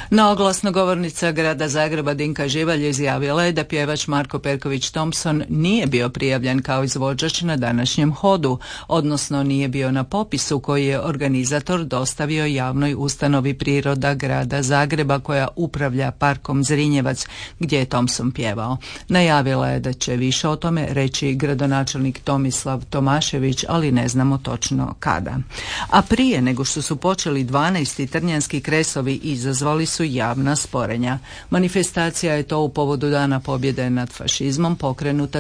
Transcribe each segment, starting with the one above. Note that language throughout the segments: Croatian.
No, glasnogovornica grada Zagreba Dinka Živalj izjavila je da pjevač Marko Perković Thompson nije bio prijavljen kao izvođač na današnjem hodu, odnosno nije bio na popisu koji je organizator dostavio javnoj ustanovi Priroda grada Zagreba koja upravlja parkom Zrinjevac gdje je Thompson pjevao. Najavila je da će više o tome reći gradonačelnik Tomislav Tomašević, ali ne znamo točno kada. A prije nego što su počeli 12. trnjanski kresovi izazvali su javna sporenja. Manifestacija je to u povodu Dana pobjede nad fašizmom pokrenuta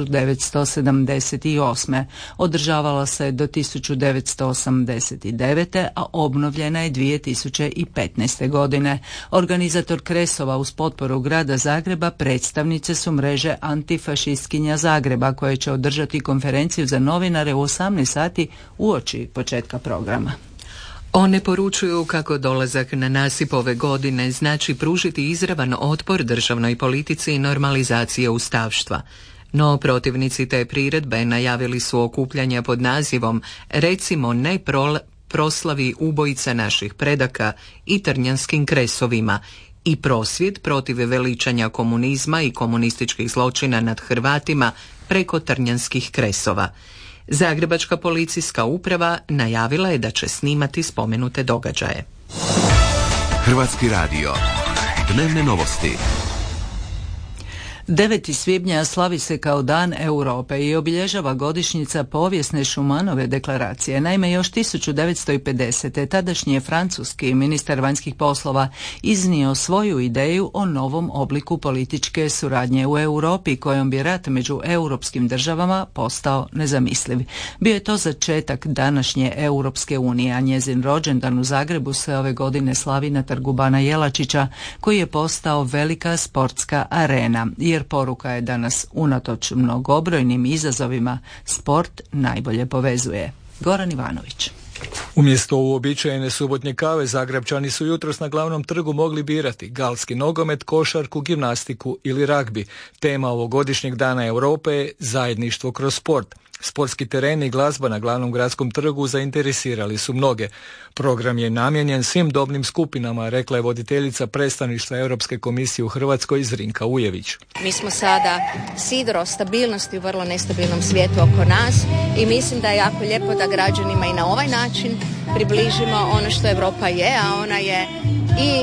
1978. Održavala se do 1989. a obnovljena je 2015. godine. Organizator kresova uz potporu grada Zagreba predstavnice su mreže antifašistkinja Zagreba koje će održati konferenciju za novinare u 18 sati uoči početka programa. One poručuju kako dolazak na nasip ove godine znači pružiti izravan otpor državnoj politici i normalizacije ustavštva. No protivnici te priredbe najavili su okupljanja pod nazivom Recimo ne proslavi ubojica naših predaka i trnjanskim kresovima i prosvjed protiv veličanja komunizma i komunističkih zločina nad Hrvatima preko trnjanskih kresova. Zagrebačka policijska uprava najavila je da će snimati spomenute događaje. Hrvatski radio. Dnevne novosti. 9. svibnja slavi se kao Dan Europe i obilježava godišnjica povijesne Schumanove deklaracije. Naime, još 1950. tadašnji je francuski ministar vanjskih poslova iznio svoju ideju o novom obliku političke suradnje u Europi kojom bi rat među europskim državama postao nezamisliv. Bio je to začetak današnje Europske unije, a njezin rođendan u Zagrebu se ove godine slavi na trgu Bana Jelačića koji je postao velika sportska arena. Jer poruka je danas unatoč mnogobrojnim izazovima sport najbolje povezuje. Goran Ivanović. Umjesto uobičajene subotnje kave Zagrepčani su jutros na glavnom trgu mogli birati galski nogomet, košarku, gimnastiku ili ragbi. Tema ovogodišnjeg Dana Europe je zajedništvo kroz sport. Sportski tereni i glazba na glavnom gradskom trgu zainteresirali su mnoge. Program je namijenjen svim dobnim skupinama, rekla je voditeljica predstavništva Europske komisije u Hrvatskoj Zrinka Ujević. Mi smo sada sidro stabilnosti u vrlo nestabilnom svijetu oko nas i mislim da je jako lijepo da građanima i na ovaj način približimo ono što Europa je, a ona je i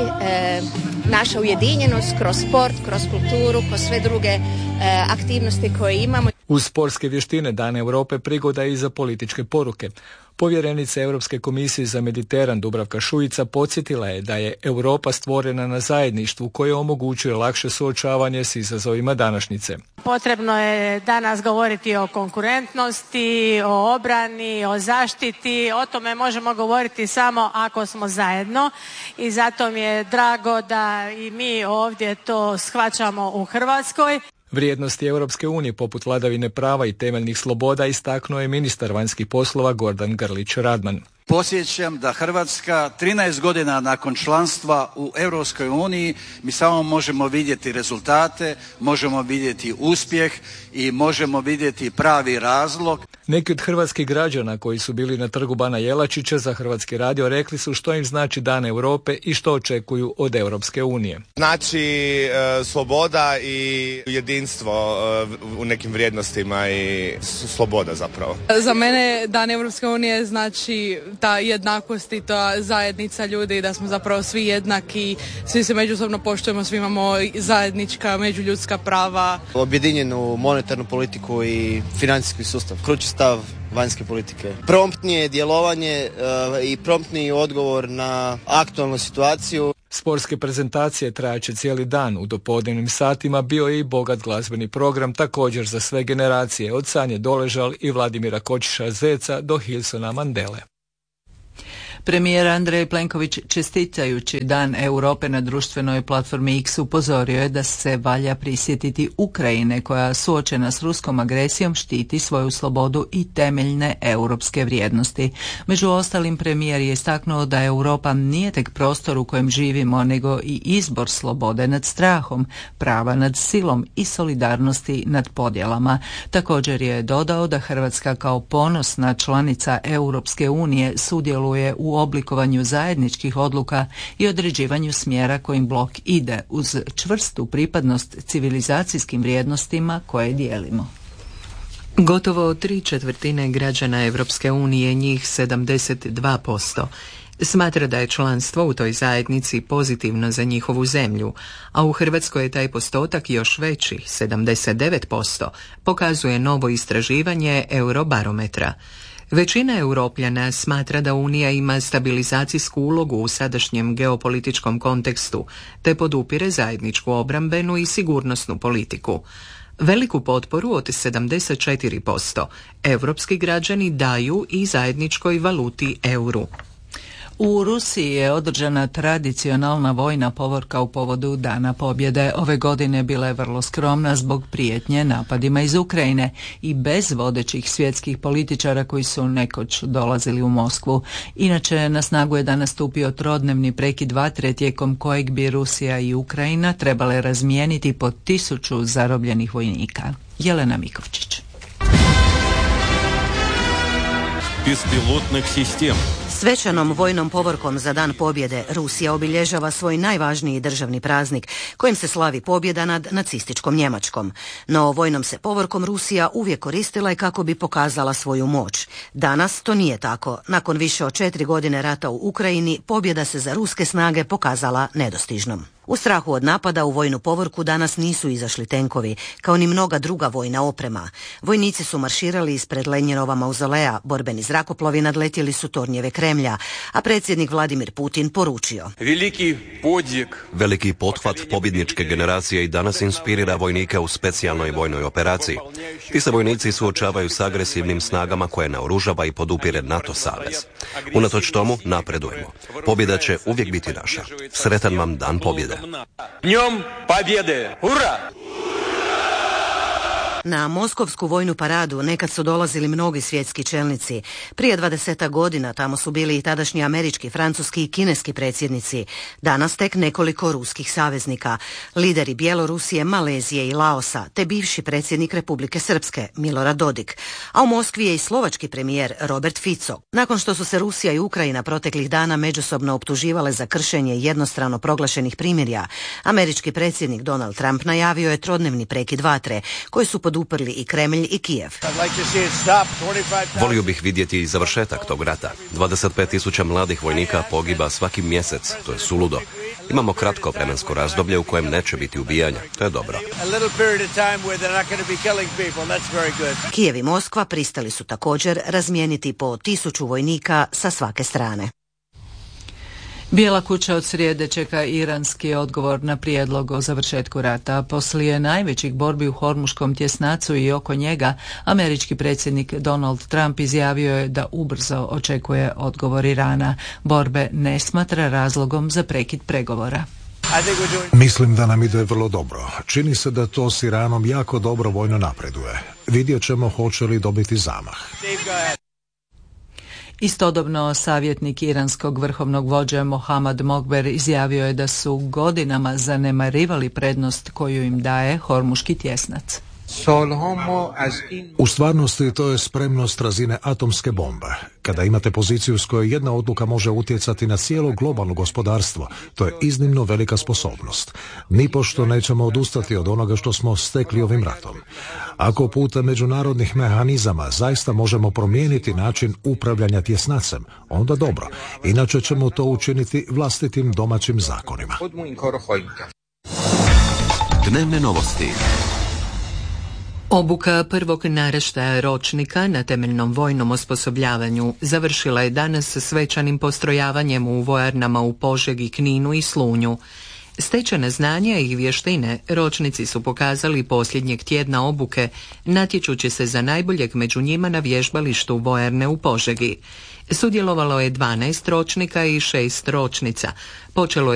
naša ujedinjenost kroz sport, kroz kulturu, kroz sve druge aktivnosti koje imamo. Uz sportske vještine Dan Europe prigoda je i za političke poruke. Povjerenica Europske komisije za Mediteran Dubravka Šuica podsjetila je da je Europa stvorena na zajedništvu koje omogućuje lakše suočavanje s izazovima današnjice. Potrebno je danas govoriti o konkurentnosti, o obrani, o zaštiti. O tome možemo govoriti samo ako smo zajedno i zato mi je drago da i mi ovdje to shvaćamo u Hrvatskoj. Vrijednosti Europske unije poput vladavine prava i temeljnih sloboda istaknuo je ministar vanjskih poslova Gordan Grlić Radman. Podsjećam da Hrvatska 13 godina nakon članstva u Europskoj uniji mi samo možemo vidjeti rezultate, možemo vidjeti uspjeh i možemo vidjeti pravi razlog. Neki od hrvatskih građana koji su bili na trgu Bana Jelačića za Hrvatski radio rekli su što im znači Dan Europe i što očekuju od Europske unije. Znači sloboda i jedinstvo u nekim vrijednostima i sloboda zapravo. Za mene Dan Europske unije znači ta jednakost i ta zajednica ljudi, da smo zapravo svi jednaki, svi se međusobno poštujemo, svi imamo zajednička međuljudska prava. Objedinjenu monetarnu politiku i financijski sustav, krući stav vanjske politike. Promptnije djelovanje i promptniji odgovor na aktualnu situaciju. Sportske prezentacije trajaće cijeli dan. U dopodnevnim satima bio je i bogat glazbeni program, također za sve generacije, od Sanje Doležal i Vladimira Kočiša Zeca do Hilsona Mandele. Premijer Andrej Plenković, čestitajući Dan Europe na društvenoj platformi X, upozorio je da se valja prisjetiti Ukrajine koja suočena s ruskom agresijom štiti svoju slobodu i temeljne europske vrijednosti. Među ostalim, premijer je istaknuo da Europa nije tek prostor u kojem živimo, nego i izbor slobode nad strahom, prava nad silom i solidarnosti nad podjelama. Također je dodao da Hrvatska kao ponosna članica Europske unije sudjeluje u u oblikovanju zajedničkih odluka i određivanju smjera kojim blok ide uz čvrstu pripadnost civilizacijskim vrijednostima koje dijelimo. Gotovo 3/4 građana Europske unije, njih 72%, smatra da je članstvo u toj zajednici pozitivno za njihovu zemlju, a u Hrvatskoj je taj postotak još veći, 79%, pokazuje novo istraživanje Eurobarometra. Većina Europljana smatra da Unija ima stabilizacijsku ulogu u sadašnjem geopolitičkom kontekstu, te podupire zajedničku obrambenu i sigurnosnu politiku. Veliku potporu od 74% europski građani daju i zajedničkoj valuti euru. U Rusiji je održana tradicionalna vojna povorka u povodu Dana pobjede. Ove godine bila je vrlo skromna zbog prijetnje napadima iz Ukrajine i bez vodećih svjetskih političara koji su nekoć dolazili u Moskvu. Inače, na snagu je danas stupio trodnevni prekid vatre tijekom kojeg bi Rusija i Ukrajina trebale razmijeniti po 1000 zarobljenih vojnika. Jelena Mikovčić. Bespilotnih sistema. Svečanom vojnom povorkom za Dan pobjede Rusija obilježava svoj najvažniji državni praznik kojim se slavi pobjeda nad nacističkom Njemačkom. No vojnom se povorkom Rusija uvijek koristila i kako bi pokazala svoju moć. Danas to nije tako. Nakon više od 4 godine rata u Ukrajini pobjeda se za ruske snage pokazala nedostižnom. U strahu od napada u vojnu povorku danas nisu izašli tenkovi, kao ni mnoga druga vojna oprema. Vojnici su marširali ispred Lenjinova mauzoleja, borbeni zrakoplovi nadletjeli su tornjeve Kremlja, a predsjednik Vladimir Putin poručio: Veliki pothvat pobjedničke generacije i danas inspirira vojnike u specijalnoj vojnoj operaciji. Ti se vojnici suočavaju s agresivnim snagama koje naoružava i podupire NATO savez. Unatoč tomu napredujemo. Pobjeda će uvijek biti naša. Sretan vam Dan pobjede. Dnjem pobjede! Ura! Na Moskovsku vojnu paradu nekad su dolazili mnogi svjetski čelnici. Prije 20 godina tamo su bili i tadašnji američki, francuski i kineski predsjednici. Danas tek nekoliko ruskih saveznika. Lideri Bjelorusije, Malezije i Laosa, te bivši predsjednik Republike Srpske, Milorad Dodik. A u Moskvi je i slovački premijer Robert Fico. Nakon što su se Rusija i Ukrajina proteklih dana međusobno optuživale za kršenje jednostrano proglašenih primirja, američki predsjednik Donald Trump najavio je trodnevni prekid vatre, koji su poduprli i Kremlj i Kijev. Volio bih vidjeti i završetak tog rata. 25.000 mladih vojnika pogiba svaki mjesec. To je suludo. Imamo kratko vremensko razdoblje u kojem neće biti ubijanja. To je dobro. Kijev i Moskva pristali su također razmijeniti po 1000 vojnika sa svake strane. Bijela kuća od srijede čeka iranski odgovor na prijedlog o završetku rata. Poslije najvećih borbi u Hormuškom tjesnacu i oko njega, američki predsjednik Donald Trump izjavio je da ubrzo očekuje odgovor Irana. Borbe ne smatra razlogom za prekid pregovora. Mislim da nam ide vrlo dobro. Čini se da to s Iranom jako dobro vojno napreduje. Vidjet ćemo hoće li dobiti zamah. Istodobno, savjetnik iranskog vrhovnog vođe Mohammad Mokber izjavio je da su godinama zanemarivali prednost koju im daje Hormuški tjesnac. U stvarnosti to je spremnost razine atomske bombe. Kada imate poziciju s kojoj jedna odluka može utjecati na cijelo globalno gospodarstvo, to je iznimno velika sposobnost. Nipošto nećemo odustati od onoga što smo stekli ovim ratom. Ako putem međunarodnih mehanizama zaista možemo promijeniti način upravljanja tjesnacem, onda dobro. Inače ćemo to učiniti vlastitim domaćim zakonima. Dnevne novosti. Obuka prvog naraštaja ročnika na temeljnom vojnom osposobljavanju završila je danas svečanim postrojavanjem u vojarnama u Požegi, Kninu i Slunju. Stečene znanja i vještine ročnici su pokazali posljednjeg tjedna obuke, natječući se za najboljeg među njima na vježbalištu vojarne u Požegi. Sudjelovalo je 12 ročnika i 6 ročnica. Počelo je